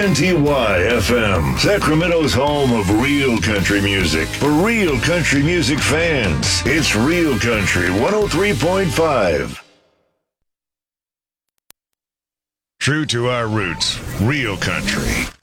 KNTY FM, Sacramento's home of real country music. For real country music fans, it's Real Country 103.5. True to our roots, real country.